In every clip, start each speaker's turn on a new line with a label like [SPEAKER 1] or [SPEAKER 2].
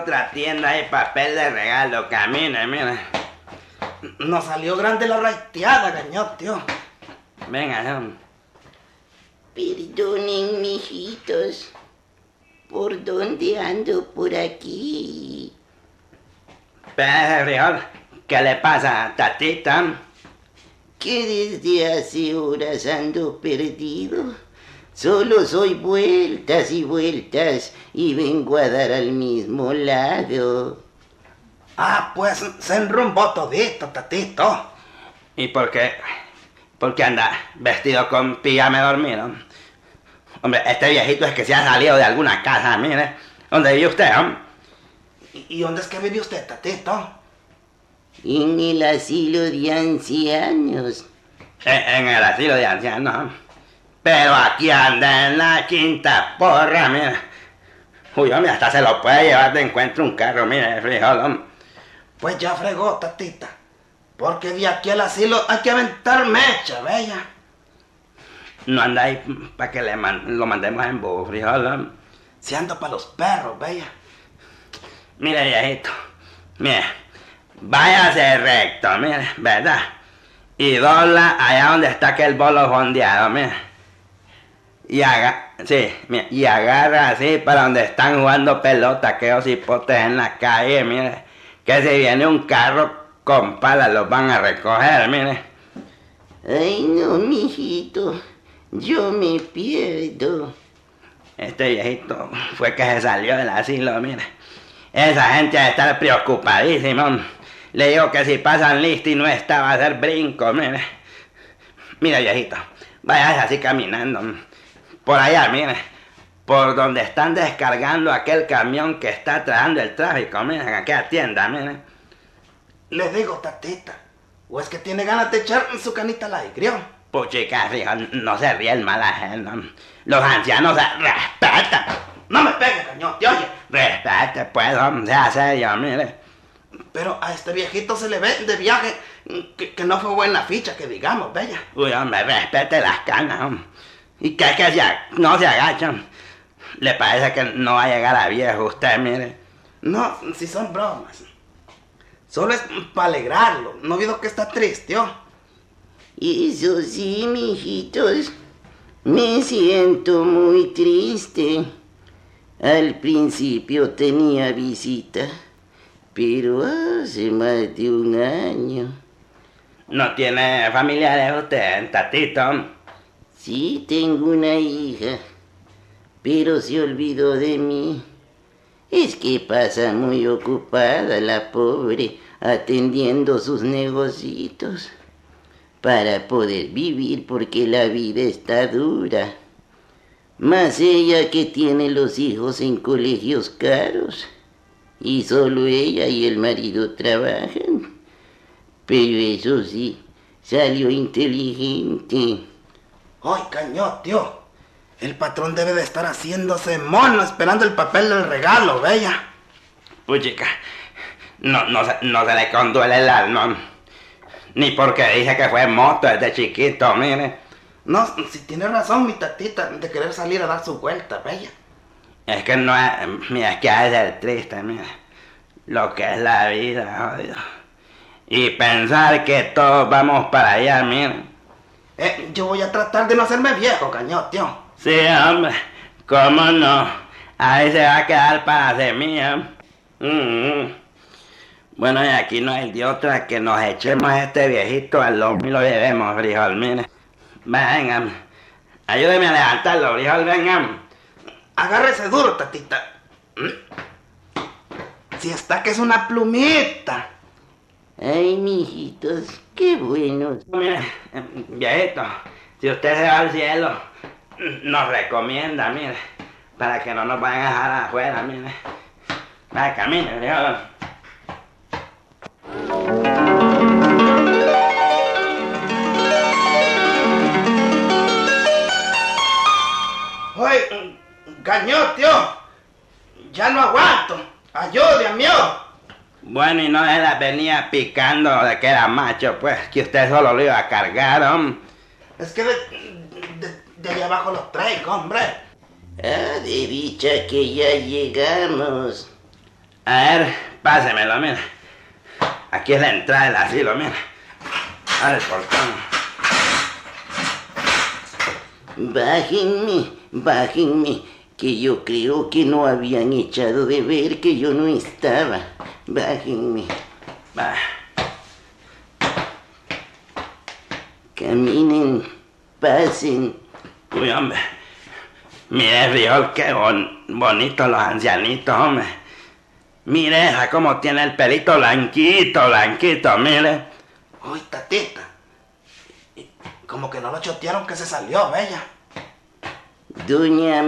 [SPEAKER 1] otra tienda de papel de regalo. Camine, mire.
[SPEAKER 2] Nos salió grande la raiteada, gañotio.
[SPEAKER 1] Venga, no.
[SPEAKER 3] Perdonen, mijitos. ¿Por dónde ando por aquí?
[SPEAKER 1] Pero, frijol, ¿qué le pasa, tatita?
[SPEAKER 3] Que desde hace horas ando perdido. Solo soy vueltas y vueltas y vengo a dar al mismo lado.
[SPEAKER 2] Ah, pues se enrumbó todito, tatito.
[SPEAKER 1] ¿Y por qué? ¿Por qué anda vestido con pijama dormido? Hombre, este viejito es que se ha salido de alguna casa, mire. ¿Dónde vive usted, hombre?
[SPEAKER 2] ¿Y dónde es que vive usted, tatito?
[SPEAKER 3] En el asilo de ancianos.
[SPEAKER 1] En el asilo de ancianos. Pero aquí anda en la quinta porra, mira. Uy, hombre, hasta se lo puede llevar de encuentro un carro, mire, frijol, hombre.
[SPEAKER 2] Pues ya fregó, tatita. Porque de aquí al asilo hay que aventar mecha, bella.
[SPEAKER 1] No anda ahí para que lo mandemos en bus, frijol, hombre.
[SPEAKER 2] Si ando para los perros, bella.
[SPEAKER 1] Mire, viejito, mire, váyase recto, mire, ¿verdad? Y dobla allá donde está aquel bolo fondeado, mire. Y agarra así para donde están jugando pelota, aquellos hipotes en la calle, mire. Que si viene un carro con palas los van a recoger, mire.
[SPEAKER 3] Ay, no, mijito. Yo me pierdo.
[SPEAKER 1] Este viejito fue que se salió del asilo, mire. Esa gente debe estar preocupadísima. Le digo que si pasan lista y no está, va a hacer brinco, mire. Mire, viejito, vaya así caminando. Por allá, mire. Por donde están descargando aquel camión que está trayendo el tráfico, mire, en aquella tienda, mire.
[SPEAKER 2] Le digo, tatita. ¿O es que tiene ganas de echar su canita al aire?
[SPEAKER 1] Puchica, hijo, no se ríe el mal ajeno. Los ancianos se respetan.
[SPEAKER 2] No me pegue, gañote, oye.
[SPEAKER 1] Respete, pues, hombre, sea serio, mire.
[SPEAKER 2] Pero a este viejito se le ve de viaje que no fue buena ficha, que digamos, bella.
[SPEAKER 1] Uy, hombre, respete las canas, hombre. Y que no se agachan. ¿Le parece que no va a llegar a viejo usted, mire?
[SPEAKER 2] No, si son bromas. Solo es para alegrarlo. ¿No vio que está triste, oh?
[SPEAKER 3] Eso sí, mijitos. Me siento muy triste. Al principio tenía visita, pero hace más de un año.
[SPEAKER 1] ¿No tiene familiares usted, tatito?
[SPEAKER 3] Sí, tengo una hija, pero se olvidó de mí. Es que pasa muy ocupada la pobre atendiendo sus negocios para poder vivir, porque la vida está dura. Más ella que tiene los hijos en colegios caros y solo ella y el marido trabajan. Pero eso sí, salió inteligente.
[SPEAKER 2] ¡Ay, cañote, tío! El patrón debe de estar haciéndose mono esperando el papel del regalo, bella.
[SPEAKER 1] Puchica, no se le conduele el alma. Ni porque dice que fue moto desde chiquito, mire.
[SPEAKER 2] No, si tiene razón mi tatita de querer salir a dar su vuelta, bella.
[SPEAKER 1] Es que no es, mira, es que ha de ser triste, mira. Lo que es la vida, jodido. Y pensar que todos vamos para allá, mira.
[SPEAKER 2] Yo voy a tratar de no hacerme viejo, cañote, tío.
[SPEAKER 1] Sí, hombre, cómo no. Ahí se va a quedar para semilla. Bueno, y aquí no hay de otra que nos echemos a este viejito al lomo y lo llevemos, frijol, mire. Vengan, ayúdeme a levantarlo, frijol, vengan.
[SPEAKER 2] Agárrese duro, tatita. Si está que es una plumita.
[SPEAKER 3] Ay, mijitos, qué buenos.
[SPEAKER 1] Mire, viejito, si usted se va al cielo, nos recomienda, mire, para que no nos vayan a dejar afuera, mire. Vaya, camine, frijol.
[SPEAKER 2] Oye, gañó, tío. Ya no aguanto. Ayúdame, mío.
[SPEAKER 1] Bueno, y no se la venía picando de que era macho, pues, que usted solo lo iba a cargar, hombre.
[SPEAKER 2] Es que de allá abajo los traigo, hombre.
[SPEAKER 3] Ah, de dicha que ya llegamos.
[SPEAKER 1] A ver, pásemelo, mira. Aquí es la entrada del asilo, mira. Abre el portón.
[SPEAKER 3] Bájenme, que yo creo que no habían echado de ver que yo no estaba. Bájenme.
[SPEAKER 1] Va.
[SPEAKER 3] Caminen, pasen.
[SPEAKER 1] Uy, hombre. Mire, frijol, qué bonitos los ancianitos, hombre. Mire esa cómo tiene el pelito blanquito, mire.
[SPEAKER 2] Uy, tatita. Como que no lo chotearon que se salió, bella.
[SPEAKER 3] Doña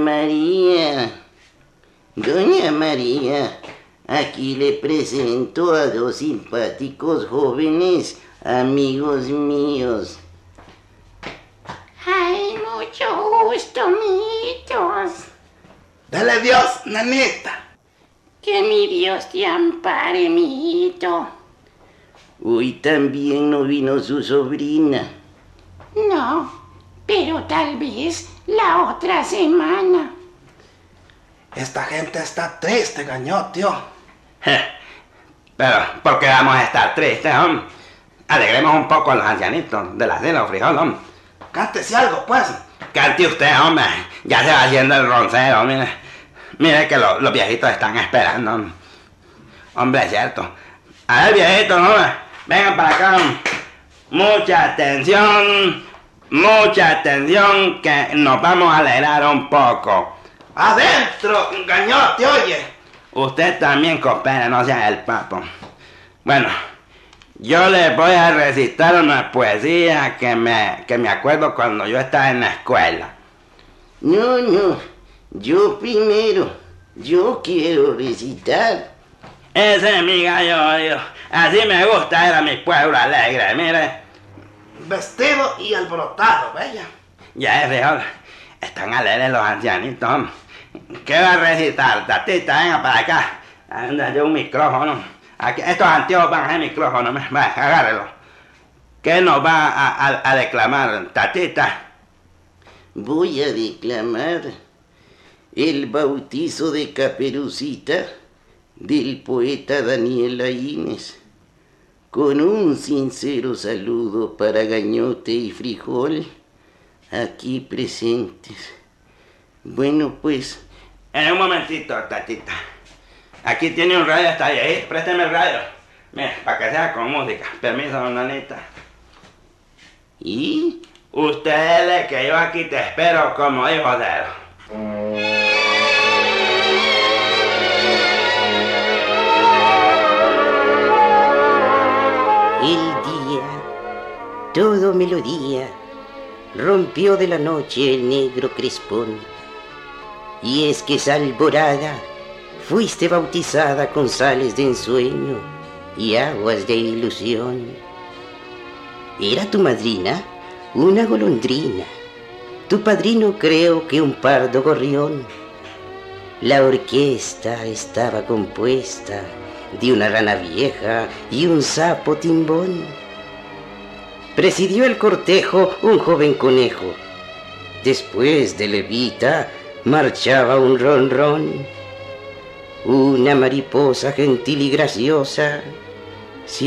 [SPEAKER 3] María, aquí le presento a dos simpáticos jóvenes amigos míos.
[SPEAKER 4] Ay, mucho gusto, mitos.
[SPEAKER 2] Dale Dios, nanita.
[SPEAKER 4] Que mi Dios te ampare, mijito.
[SPEAKER 3] Hoy también no vino su sobrina.
[SPEAKER 4] No, pero tal vez la otra semana.
[SPEAKER 2] Esta gente está triste, gañotio.
[SPEAKER 1] Pero, ¿por qué vamos a estar tristes, hombre? Alegremos un poco a los ancianitos del asilo, frijol, hombre.
[SPEAKER 2] Cántese algo, pues.
[SPEAKER 1] Cante usted, hombre. Ya se va haciendo el roncero, mire. Mire que los viejitos están esperando, hombre. Hombre, es cierto. A ver, viejitos, hombre. Vengan para acá, hombre. Mucha atención, que nos vamos a alegrar un poco.
[SPEAKER 2] ¡Adentro, gañote, oye!
[SPEAKER 1] Usted también coopera, no sea el papo. Bueno, yo les voy a recitar una poesía que me acuerdo cuando yo estaba en la escuela.
[SPEAKER 3] No, yo primero. Yo quiero recitar.
[SPEAKER 1] Ese es mi gallo, así me gusta, era mi pueblo alegre, mire.
[SPEAKER 2] Vestido y alborotado, bella.
[SPEAKER 1] Ya es frijol, están alegres los ancianitos, hombre. ¿Qué va a recitar, tatita? Venga para acá. Anda, yo un micrófono. Aquí, estos antiguos van a ser micrófono, va, agárrelo. ¿Qué nos va a declamar, tatita?
[SPEAKER 3] Voy a declamar el bautizo de Caperucita del poeta Daniel Laínez, con un sincero saludo para Gañote y Frijol, aquí presentes. Bueno, pues...
[SPEAKER 1] En un momentito, tatita. Aquí tiene un radio, está ahí, présteme el radio. Mira, para que sea con música. Permiso, don Nanita.
[SPEAKER 3] ¿Y?
[SPEAKER 1] Usted dile que yo aquí te espero como hijo de él.
[SPEAKER 3] El día, todo melodía, rompió de la noche el negro crespón. Y es que esa alborada fuiste bautizada con sales de ensueño y aguas de ilusión. ¿Era tu madrina una golondrina? Tu padrino creo que un pardo gorrión. La orquesta estaba compuesta de una rana vieja y un sapo timbón. Presidió el cortejo un joven conejo. Después de levita marchaba un ronrón. Una mariposa gentil y graciosa